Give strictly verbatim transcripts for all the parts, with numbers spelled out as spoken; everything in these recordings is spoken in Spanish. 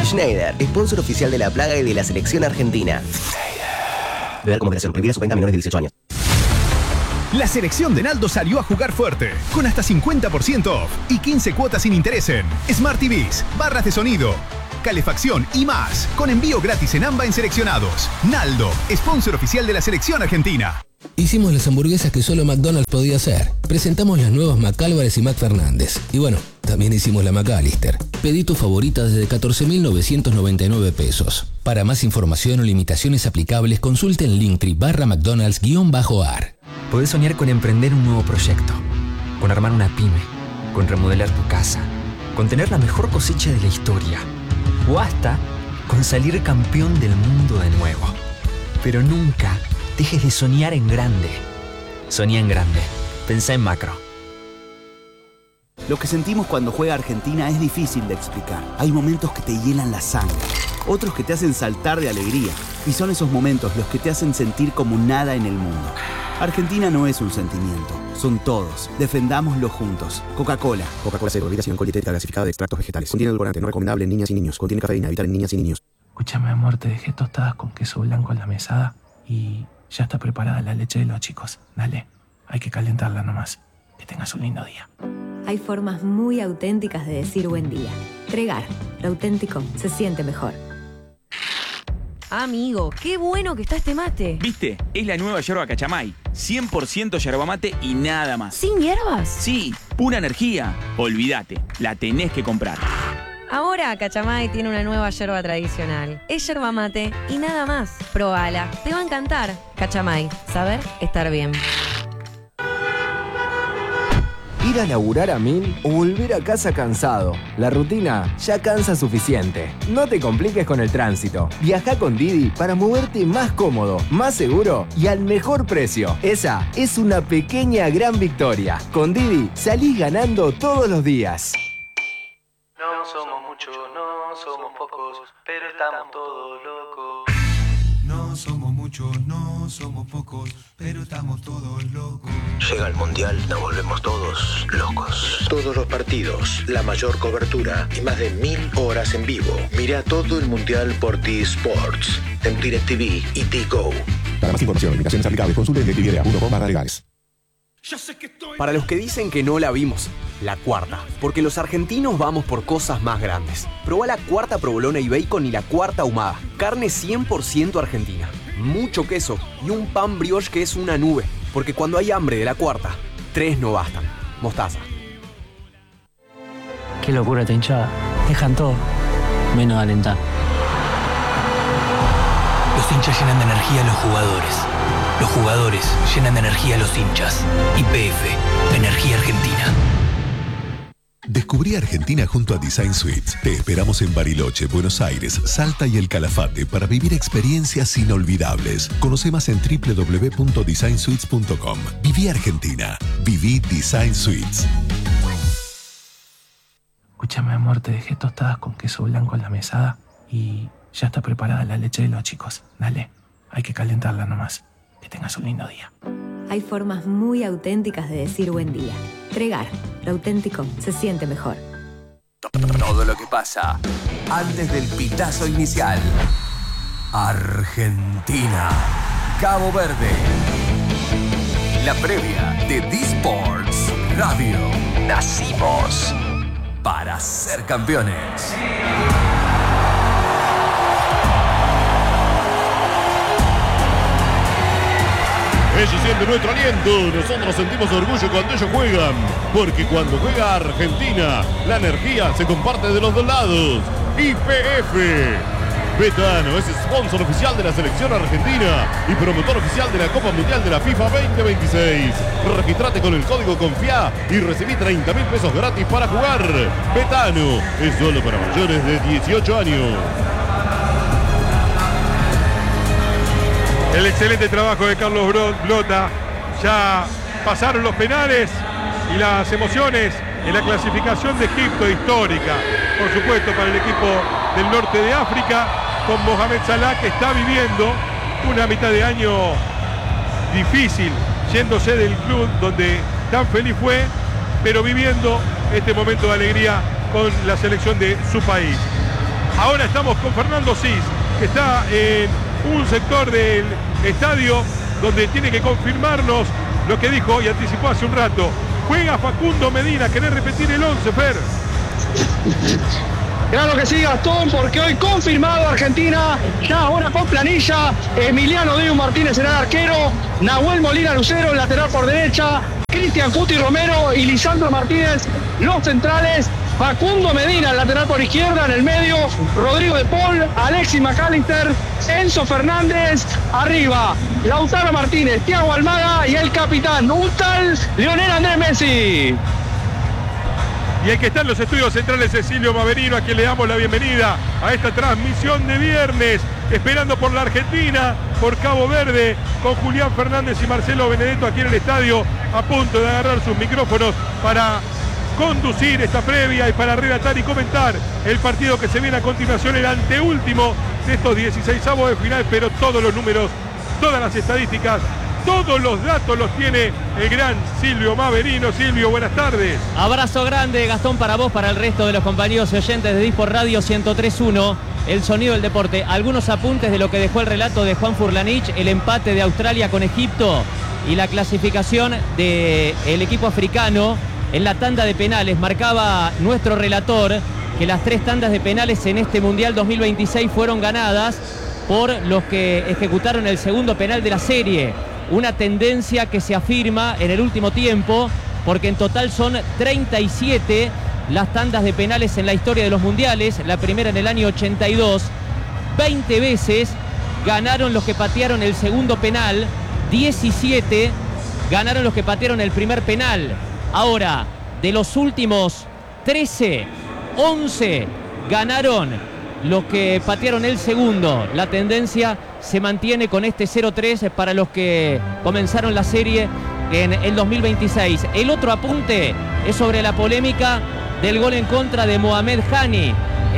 Schneider, sponsor oficial de La Plaga y de la selección argentina. Beber como moderación. Prohibida su venta a menores de dieciocho años. La selección de Naldo salió a jugar fuerte, con hasta cincuenta por ciento off y quince cuotas sin interés en Smart T Vs, barras de sonido, calefacción y más, con envío gratis en AMBA en seleccionados. Naldo, sponsor oficial de la selección argentina. Hicimos las hamburguesas que solo McDonald's podía hacer. Presentamos las nuevas McAlvarez y McFernández. Y bueno, también hicimos la McAllister. Pedí tu favorita desde catorce mil novecientos noventa y nueve pesos. Para más información o limitaciones aplicables, consulte en Linktree barra McDonald's guión bajo ar. Podés soñar con emprender un nuevo proyecto, con armar una pyme, con remodelar tu casa, con tener la mejor cosecha de la historia, o hasta con salir campeón del mundo de nuevo. Pero nunca dejes de soñar en grande. Soñá en grande. Pensá en macro. Lo que sentimos cuando juega Argentina es difícil de explicar. Hay momentos que te hielan la sangre, otros que te hacen saltar de alegría. Y son esos momentos los que te hacen sentir como nada en el mundo. Argentina no es un sentimiento, son todos. Defendámoslo juntos. Coca-Cola. Coca-Cola Cero, bebida sin alcohol dietética gasificada de extractos vegetales. Contiene edulcorante, no recomendable en niñas y niños. Contiene cafeína, evitar en niñas y niños. Escúchame, amor, te dejé tostadas con queso blanco en la mesada y ya está preparada la leche de los chicos. Dale, hay que calentarla nomás. Que tengas un lindo día. Hay formas muy auténticas de decir buen día. Tregar, lo auténtico se siente mejor. Amigo, qué bueno que está este mate. ¿Viste? Es la nueva yerba Cachamay. cien por ciento yerba mate y nada más. ¿Sin hierbas? Sí, pura energía. Olvídate, la tenés que comprar. Ahora Cachamay tiene una nueva yerba tradicional. Es yerba mate y nada más. Probala, te va a encantar. Cachamay, saber estar bien. Ir a laburar a mil o volver a casa cansado. La rutina ya cansa suficiente. No te compliques con el tránsito. Viaja con Didi para moverte más cómodo, más seguro y al mejor precio. Esa es una pequeña gran victoria. Con Didi salís ganando todos los días. No somos muchos, no somos pocos, pero estamos todos locos. No somos muchos, no somos pocos, pero estamos todos locos. Llega el Mundial, nos volvemos todos locos. Todos los partidos, la mayor cobertura y más de mil horas en vivo. Mira todo el Mundial por T-Sports, en DirecTV y T-Go. Para más información, limitaciones aplicables, consulte en directv punto com barra legales. Para los que dicen que no la vimos, la cuarta. Porque los argentinos vamos por cosas más grandes. Probá la cuarta provolona y bacon y la cuarta ahumada. Carne cien por ciento argentina. Mucho queso y un pan brioche que es una nube. Porque cuando hay hambre de la cuarta, tres no bastan. Mostaza. Qué locura esta hinchada. Dejan todo, menos alentar. Los hinchas llenan de energía a los jugadores. Los jugadores llenan de energía a los hinchas. Y P F, Energía Argentina. Descubrí Argentina junto a Design Suites. Te esperamos en Bariloche, Buenos Aires, Salta y El Calafate para vivir experiencias inolvidables. Conoce más en doble u doble u doble u punto design suites punto com. Viví Argentina. Viví Design Suites. Escúchame, amor, te dejé tostadas con queso blanco en la mesada y ya está preparada la leche de los chicos. Dale, hay que calentarla nomás. Que tengas un lindo día. Hay formas muy auténticas de decir buen día. Tregar, lo auténtico se siente mejor. Todo lo que pasa antes del pitazo inicial. Argentina, Cabo Verde. La previa de D-Sports Radio. Nacimos para ser campeones. Ellos sienten nuestro aliento, nosotros sentimos orgullo cuando ellos juegan, porque cuando juega Argentina, la energía se comparte de los dos lados. Y P F, Betano es sponsor oficial de la selección argentina y promotor oficial de la Copa Mundial de la FIFA veinte veintiséis. Registrate con el código CONFIA y recibí treinta mil pesos gratis para jugar. Betano es solo para mayores de dieciocho años. El excelente trabajo de Carlos Blota. Ya pasaron los penales y las emociones en la clasificación de Egipto histórica. Por supuesto para el equipo del norte de África, con Mohamed Salah, que está viviendo una mitad de año difícil, yéndose del club donde tan feliz fue, pero viviendo este momento de alegría con la selección de su país. Ahora estamos con Fernando Cis, que está en un sector del estadio donde tiene que confirmarnos lo que dijo y anticipó hace un rato. Juega Facundo Medina. ¿Querés repetir el once, Fer? Claro que sí, Gastón, porque hoy confirmado Argentina, ya ahora con planilla, Emiliano Dibu Martínez será el arquero, Nahuel Molina Lucero, lateral por derecha, Cristian Cuti Romero y Lisandro Martínez, los centrales, Facundo Medina, el lateral por izquierda, en el medio, Rodrigo de Paul, Alexis McAllister, Enzo Fernández, arriba, Lautaro Martínez, Thiago Almada y el capitán, un tal Lionel Andrés Messi. Y el que está en los estudios centrales es Silvio Maverino, a quien le damos la bienvenida a esta transmisión de viernes, esperando por la Argentina, por Cabo Verde, con Julián Fernández y Marcelo Benedetto aquí en el estadio, a punto de agarrar sus micrófonos para conducir esta previa y para relatar y comentar el partido que se viene a continuación, el anteúltimo de estos dieciseisavos de final, pero todos los números, todas las estadísticas, todos los datos los tiene el gran Silvio Maverino. Silvio, buenas tardes. Abrazo grande, Gastón, para vos, para el resto de los compañeros y oyentes de Disport Radio ciento tres punto uno, el sonido del deporte. Algunos apuntes de lo que dejó el relato de Juan Furlanich, el empate de Australia con Egipto y la clasificación del equipo africano en la tanda de penales. Marcaba nuestro relator que las tres tandas de penales en este Mundial dos mil veintiséis fueron ganadas por los que ejecutaron el segundo penal de la serie. Una tendencia que se afirma en el último tiempo, porque en total son treinta y siete las tandas de penales en la historia de los mundiales, la primera en el año ochenta y dos. veinte veces ganaron los que patearon el segundo penal, diecisiete ganaron los que patearon el primer penal. Ahora, de los últimos trece, once ganaron los que patearon el segundo. La tendencia se mantiene con este cero tres para los que comenzaron la serie en el dos mil veintiséis. El otro apunte es sobre la polémica del gol en contra de Mohamed Hani,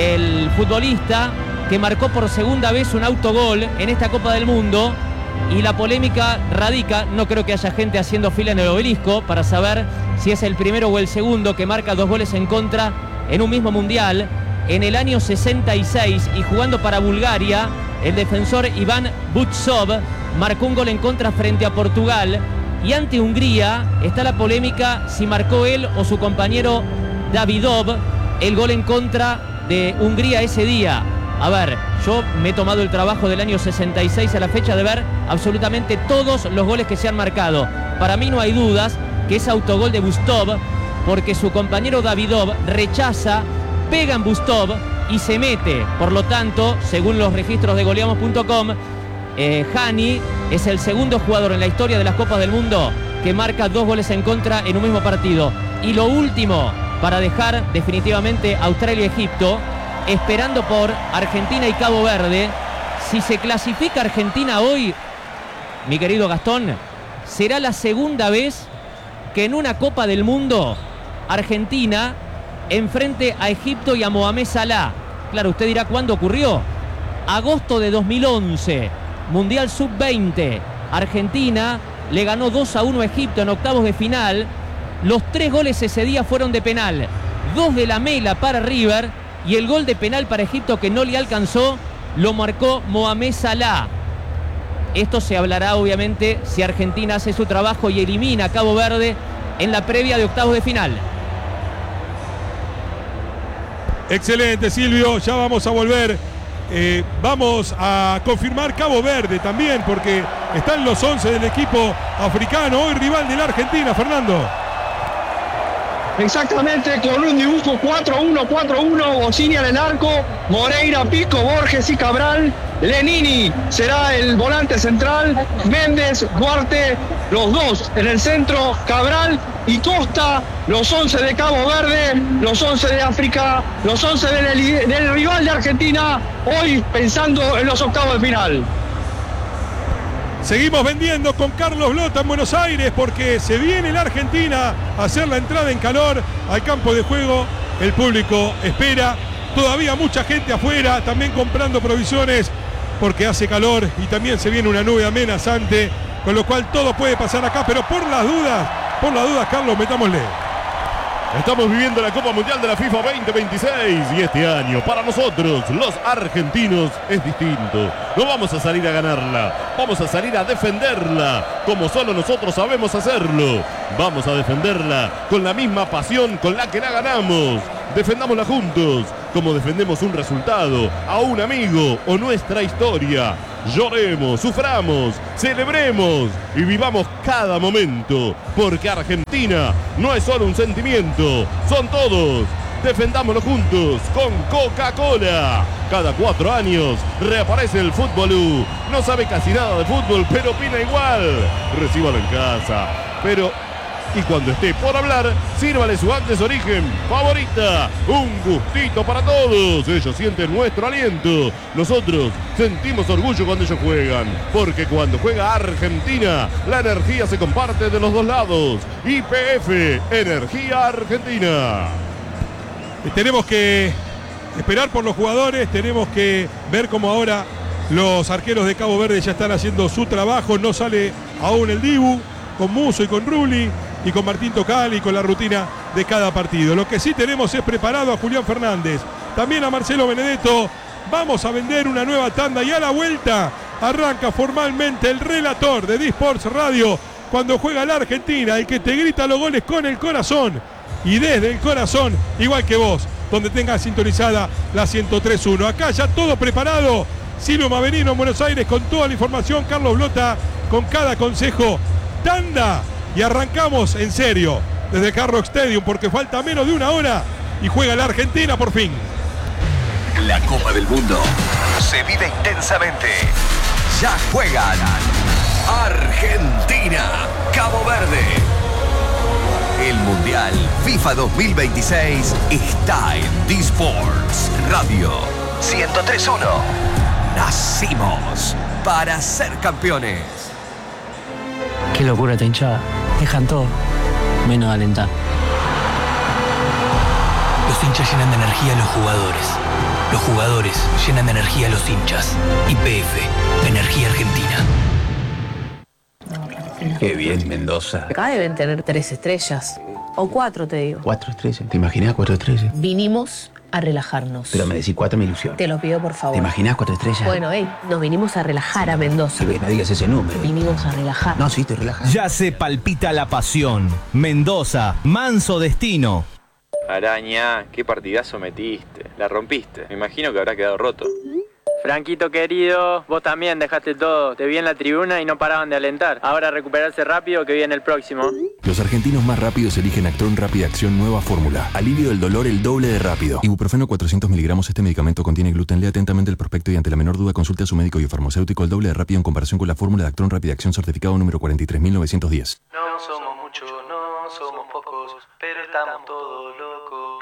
el futbolista que marcó por segunda vez un autogol en esta Copa del Mundo. Y la polémica radica, no creo que haya gente haciendo fila en el obelisco para saber si es el primero o el segundo que marca dos goles en contra en un mismo mundial. En el año sesenta y seis, y jugando para Bulgaria, el defensor Iván Butsov marcó un gol en contra frente a Portugal. Y ante Hungría está la polémica si marcó él o su compañero Davidov el gol en contra de Hungría ese día. A ver, yo me he tomado el trabajo del año sesenta y seis a la fecha de ver absolutamente todos los goles que se han marcado. Para mí no hay dudas que es autogol de Bustov, porque su compañero Davidov rechaza, pega en Bustov y se mete. Por lo tanto, según los registros de goleamos punto com, eh, Hani es el segundo jugador en la historia de las Copas del Mundo que marca dos goles en contra en un mismo partido. Y lo último, para dejar definitivamente Australia y Egipto, esperando por Argentina y Cabo Verde. Si se clasifica Argentina hoy, mi querido Gastón, será la segunda vez que en una Copa del Mundo Argentina enfrente a Egipto y a Mohamed Salah. Claro, usted dirá, ¿cuándo ocurrió? Agosto de dos mil once, Mundial sub veinte. Argentina le ganó dos a uno a Egipto en octavos de final. Los tres goles ese día fueron de penal. Dos de Lamela para River y el gol de penal para Egipto que no le alcanzó lo marcó Mohamed Salah. Esto se hablará obviamente si Argentina hace su trabajo y elimina a Cabo Verde en la previa de octavos de final. Excelente, Silvio, ya vamos a volver. Eh, vamos a confirmar Cabo Verde también, porque están los once del equipo africano, hoy rival de la Argentina, Fernando. Exactamente, con un dibujo cuatro uno cuatro uno, Bocini en el arco, Moreira, Pico, Borges y Cabral. Lenini será el volante central, Méndez, Duarte, los dos en el centro, Cabral y Costa, los once de Cabo Verde, los once de África, los once del, del rival de Argentina, hoy pensando en los octavos de final. Seguimos vendiendo con Carlos Blota en Buenos Aires, porque se viene la Argentina a hacer la entrada en calor al campo de juego. El público espera, todavía mucha gente afuera, también comprando provisiones porque hace calor y también se viene una nube amenazante, con lo cual todo puede pasar acá, pero por las dudas, por las dudas, Carlos, metámosle. Estamos viviendo la Copa Mundial de la FIFA veinte veintiséis y este año para nosotros, los argentinos, es distinto. No vamos a salir a ganarla, vamos a salir a defenderla como solo nosotros sabemos hacerlo. Vamos a defenderla con la misma pasión con la que la ganamos. Defendámosla juntos, como defendemos un resultado, a un amigo o nuestra historia. Lloremos, suframos, celebremos y vivamos cada momento, porque Argentina no es solo un sentimiento, son todos. Defendámoslo juntos con Coca-Cola. Cada cuatro años reaparece el Fútbolú. No sabe casi nada de fútbol, pero opina igual. Recíbalo en casa, pero... y cuando esté por hablar, sírvale su Andes Origen favorita. Un gustito para todos. Ellos sienten nuestro aliento. Nosotros sentimos orgullo cuando ellos juegan. Porque cuando juega Argentina, la energía se comparte de los dos lados. Y P F, Energía Argentina. Tenemos que esperar por los jugadores. Tenemos que ver cómo ahora los arqueros de Cabo Verde ya están haciendo su trabajo. No sale aún el Dibu con Musso y con Rulli y con Martín Tocal y con la rutina de cada partido. Lo que sí tenemos es preparado a Julián Fernández, también a Marcelo Benedetto. Vamos a vender una nueva tanda y a la vuelta arranca formalmente el relator de D-Sports Radio cuando juega la Argentina, el que te grita los goles con el corazón y desde el corazón, igual que vos, donde tengas sintonizada la ciento tres punto uno. Acá ya todo preparado. Silvio Maverino en Buenos Aires con toda la información, Carlos Blota con cada consejo. Tanda y arrancamos en serio desde el Hard Rock Stadium porque falta menos de una hora y juega la Argentina por fin. La Copa del Mundo se vive intensamente. Ya juegan Argentina, Cabo Verde. El Mundial FIFA dos mil veintiséis está en D-Sports Radio ciento tres punto uno. Nacimos para ser campeones. Qué locura esta hinchada. Dejan todo, menos alentar. Los hinchas llenan de energía a los jugadores. Los jugadores llenan de energía a los hinchas. Y P F, Energía Argentina. Qué bien, Mendoza. Acá deben tener tres estrellas. O cuatro, te digo. Cuatro estrellas. ¿Te imaginas cuatro estrellas? Vinimos a relajarnos. Pero me decís cuatro, me ilusión. Te lo pido, por favor. ¿Te imaginas cuatro estrellas? Bueno, hey, nos vinimos a relajar a Mendoza. No digas ese número. Vinimos a relajar. No, sí, estoy relajado. Ya se palpita la pasión. Mendoza, manso destino. Araña, qué partidazo metiste. La rompiste. Me imagino que habrá quedado roto. Franquito querido, vos también dejaste todo. Te vi en la tribuna y no paraban de alentar. Ahora recuperarse rápido que viene el próximo. Los argentinos más rápidos eligen Actron Rápida Acción Nueva Fórmula. Alivio del dolor el doble de rápido. Ibuprofeno cuatrocientos miligramos. Este medicamento contiene gluten. Lea atentamente el prospecto y ante la menor duda consulte a su médico y farmacéutico. El doble de rápido en comparación con la fórmula de Actron Rápida Acción certificado número cuarenta y tres mil novecientos diez. No somos muchos, no somos pocos, pero estamos todos locos.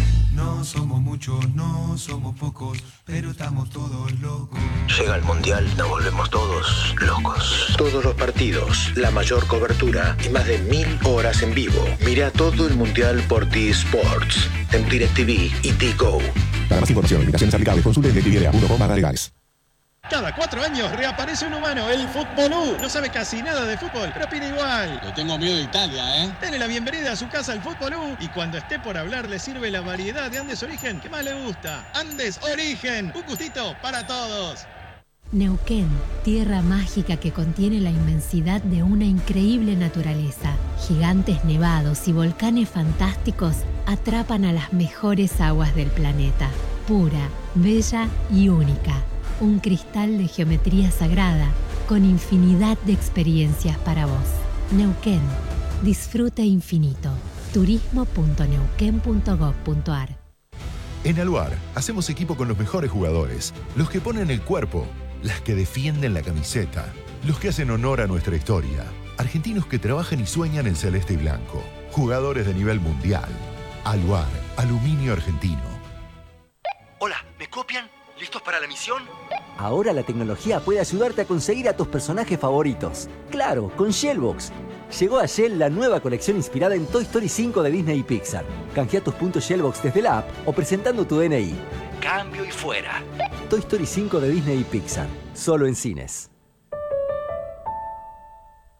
No somos muchos, no somos pocos, pero estamos todos locos. Llega el Mundial, nos volvemos todos locos. Todos los partidos, la mayor cobertura y más de mil horas en vivo. Mira todo el Mundial por T-Sports, en DirecTV y T-Go. Para más información, invitaciones aplicables, consulte en directv punto com barra legales. Cada cuatro años reaparece un humano, el Fútbolú. No sabe casi nada de fútbol, pero opina igual. Le tengo miedo de Italia, ¿eh? Dale la bienvenida a su casa al Fútbolú y cuando esté por hablar le sirve la variedad de Andes Origen que más le gusta. Andes Origen, un gustito para todos. Neuquén, tierra mágica que contiene la inmensidad de una increíble naturaleza. Gigantes nevados y volcanes fantásticos atrapan a las mejores aguas del planeta. Pura, bella y única. Un cristal de geometría sagrada con infinidad de experiencias para vos. Neuquén, disfrute infinito. turismo punto neuquén punto gob punto ar. En Aluar hacemos equipo con los mejores jugadores, los que ponen el cuerpo, las que defienden la camiseta, los que hacen honor a nuestra historia, argentinos que trabajan y sueñan en celeste y blanco, jugadores de nivel mundial. Aluar, aluminio argentino. Hola, ¿me copian? ¿Listos para la misión? Ahora la tecnología puede ayudarte a conseguir a tus personajes favoritos. Claro, con Shellbox. Llegó a Shell la nueva colección inspirada en Toy Story cinco de Disney y Pixar. Canjea tus puntos Shellbox desde la app o presentando tu D N I. Cambio y fuera. Toy Story cinco de Disney y Pixar. Solo en cines.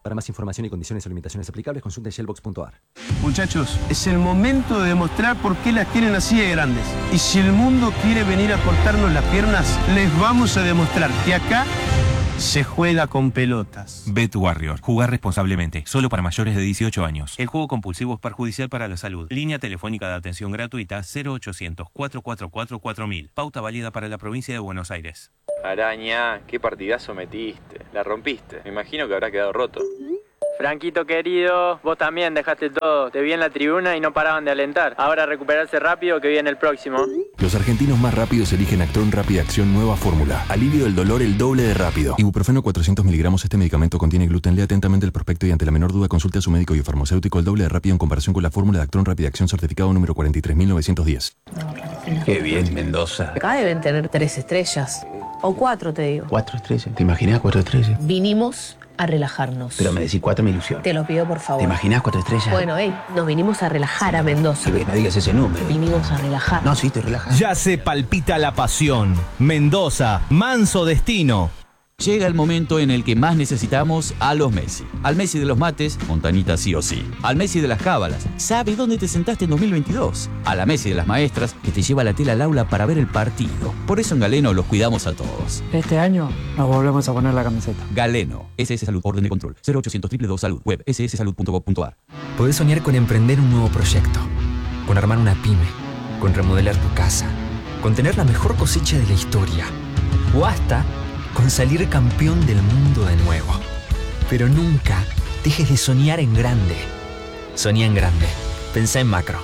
Para más información y condiciones o limitaciones aplicables, consulte shellbox punto a r. Muchachos, es el momento de demostrar por qué las quieren así de grandes. Y si el mundo quiere venir a cortarnos las piernas, les vamos a demostrar que acá se juega con pelotas. Bet Warrior. Jugar responsablemente. Solo para mayores de dieciocho años. El juego compulsivo es perjudicial para la salud. Línea telefónica de atención gratuita cero ochocientos, cuatro cuatro cuatro, cuatro mil. Pauta válida para la provincia de Buenos Aires. Araña, qué partidazo metiste. La rompiste. Me imagino que habrá quedado roto. Franquito querido, vos también dejaste todo. Te vi en la tribuna y no paraban de alentar. Ahora recuperarse rápido que viene el próximo. Los argentinos más rápidos eligen Actron Rápida Acción Nueva Fórmula. Alivio del dolor el doble de rápido. Ibuprofeno cuatrocientos miligramos. Este medicamento contiene gluten. Lea atentamente el prospecto y ante la menor duda consulte a su médico y farmacéutico. El doble de rápido en comparación con la fórmula de Actron Rápida Acción certificado número cuarenta y tres mil novecientos diez. Qué bien, Mendoza. Acá deben tener tres estrellas. O cuatro, te digo. Cuatro estrellas. ¿Te imaginas cuatro estrellas? Vinimos a relajarnos. Pero me decís cuatro me ilusiona. Te lo pido, por favor. ¿Te imaginas cuatro estrellas? Bueno, hey, nos vinimos a relajar a Mendoza. Que no digas ese número. Vinimos a relajar. No, sí, te relajas. Ya se palpita la pasión. Mendoza, manso destino. Llega el momento en el que más necesitamos a los Messi. Al Messi de los mates, Montanita sí o sí. Al Messi de las cábalas, ¿sabe dónde te sentaste en dos mil veintidós? A la Messi de las maestras, que te lleva la tela al aula para ver el partido. Por eso en Galeno los cuidamos a todos. Este año nos volvemos a poner la camiseta. Galeno, S S Salud, orden de control, cero ochocientos, dos dos dos Salud, web, ese ese salud punto gov punto a r. Podés soñar con emprender un nuevo proyecto, con armar una pyme, con remodelar tu casa, con tener la mejor cosecha de la historia, o hasta con salir campeón del mundo de nuevo. Pero nunca dejes de soñar en grande. Soñá en grande. Pensá en macro.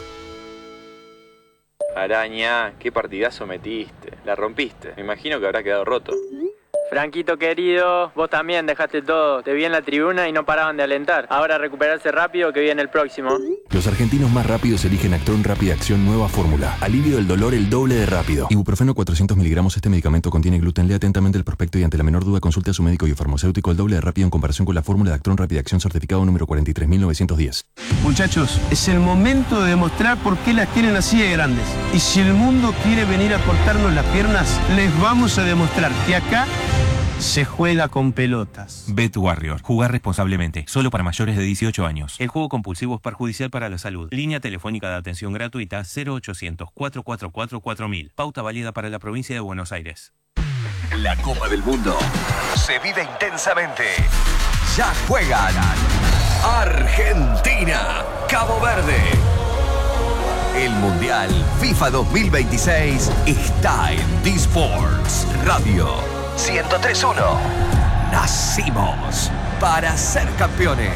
Araña, qué partidazo metiste. La rompiste. Me imagino que habrá quedado roto. Franquito querido, vos también dejaste todo. Te vi en la tribuna y no paraban de alentar. Ahora recuperarse rápido que viene el próximo. Los argentinos más rápidos eligen Actron Rápida Acción Nueva Fórmula. Alivio del dolor el doble de rápido. Ibuprofeno cuatrocientos miligramos. Este medicamento contiene gluten. Lea atentamente el prospecto y ante la menor duda consulte a su médico y farmacéutico. El doble de rápido en comparación con la fórmula de Actron Rápida Acción certificado número cuarenta y tres mil novecientos diez. Muchachos, es el momento de demostrar por qué las quieren así de grandes. Y si el mundo quiere venir a cortarnos las piernas, les vamos a demostrar que acá se juega con pelotas. Bet Warrior. Jugar responsablemente. Solo para mayores de dieciocho años. El juego compulsivo es perjudicial para la salud. Línea telefónica de atención gratuita cero ochocientos, cuatro cuatro cuatro, cuatro mil. Pauta válida para la provincia de Buenos Aires. La Copa del Mundo se vive intensamente. Ya juegan Argentina, Cabo Verde. El Mundial FIFA dos mil veintiséis está en D-Sports Radio ciento tres punto uno. Nacimos para ser campeones.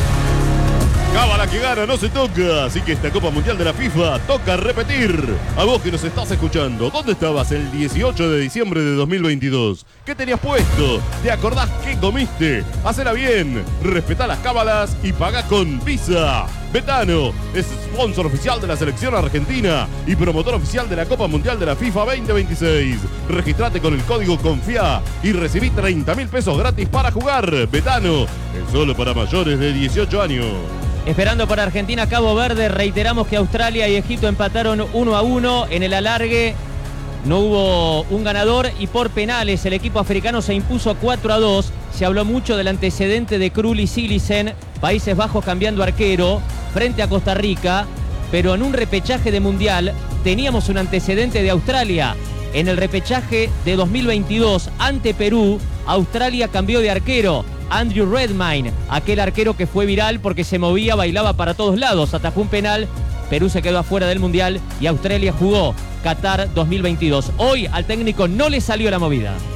Cábala que gana, no se toca. Así que esta Copa Mundial de la FIFA toca repetir. A vos que nos estás escuchando, ¿dónde estabas el dieciocho de diciembre de dos mil veintidós? ¿Qué tenías puesto? ¿Te acordás qué comiste? Hacela bien, respetá las cábalas y pagá con Visa. Betano es sponsor oficial de la selección argentina y promotor oficial de la Copa Mundial de la FIFA veinte veintiséis. Registrate con el código CONFIA y recibí treinta mil pesos gratis para jugar. Betano es solo para mayores de dieciocho años. Esperando para Argentina, Cabo Verde. Reiteramos que Australia y Egipto empataron uno a uno en el alargue. No hubo un ganador y por penales el equipo africano se impuso cuatro a dos. Se habló mucho del antecedente de Krul y Silisen, Países Bajos cambiando arquero frente a Costa Rica, pero en un repechaje de mundial teníamos un antecedente de Australia. En el repechaje de dos mil veintidós ante Perú, Australia cambió de arquero. Andrew Redmayne, aquel arquero que fue viral porque se movía, bailaba para todos lados, atajó un penal. Perú se quedó afuera del mundial y Australia jugó Qatar dos mil veintidós. Hoy al técnico no le salió la movida.